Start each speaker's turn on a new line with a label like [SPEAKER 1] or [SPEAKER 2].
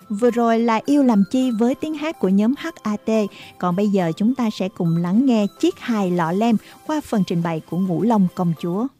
[SPEAKER 1] Vừa rồi là Yêu Làm Chi với tiếng hát của nhóm HAT. Còn bây giờ chúng ta sẽ cùng lắng nghe Chiếc Hài Lọ Lem qua phần trình bày của Ngũ Long Công Chúa.